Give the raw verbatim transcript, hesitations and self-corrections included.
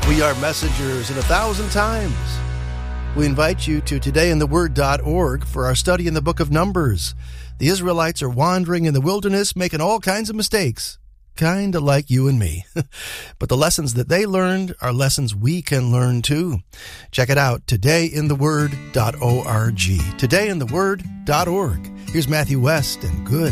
We are messengers in a thousand times. We invite you to today in the word dot org for our study in the book of Numbers. The Israelites are wandering in the wilderness, making all kinds of mistakes, kind of like you and me. But the lessons that they learned are lessons we can learn too. Check it out, today in the word dot org. today in the word dot org. Here's Matthew West and good